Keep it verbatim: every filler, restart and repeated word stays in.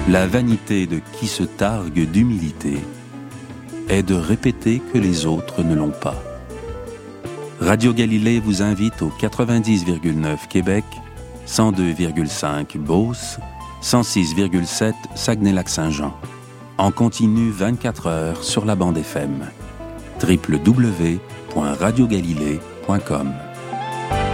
La vanité de qui se targue d'humilité est de répéter que les autres ne l'ont pas. Radio Galilée vous invite au quatre-vingt-dix virgule neuf Québec, cent deux virgule cinq Beauce, cent six virgule sept Saguenay-Lac-Saint-Jean. En continu vingt-quatre heures sur la bande F M. w w w point radio galilée point com